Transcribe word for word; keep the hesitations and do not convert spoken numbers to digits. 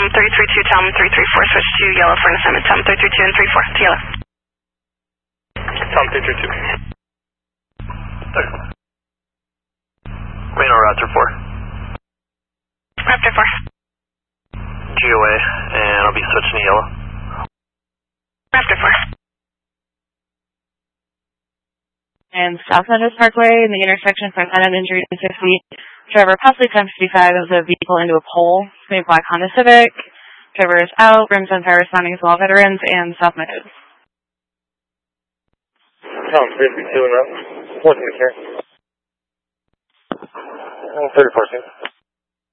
Tom three three two, Tom three three four, switch to yellow for an assignment. Tom three three two and three four to yellow. Tom three three two. Reno Raptor four. Raptor four. G O A, and I'll be switching to yellow. Raptor four. And South Meadows Parkway in the intersection from ten injury to sixty. Driver possibly ten fifty-five of the vehicle into a pole. Maybe black Honda Civic. Driver is out. Rims on fire responding to all veterans and South Meadows. Tom three three two and up. What's in the care? thirty-four, six.